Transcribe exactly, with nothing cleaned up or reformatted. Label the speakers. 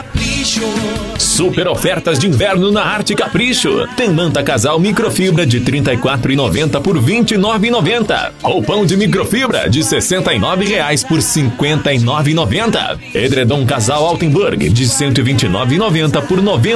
Speaker 1: Super ofertas de inverno na Arte Capricho. Tem manta casal microfibra de trinta e quatro reais e noventa centavos por vinte e nove reais e noventa centavos. Roupão de microfibra de sessenta e nove reais por cinquenta e nove reais e noventa centavos. Edredom casal Altenburg de cento e vinte e nove reais e noventa centavos por noventa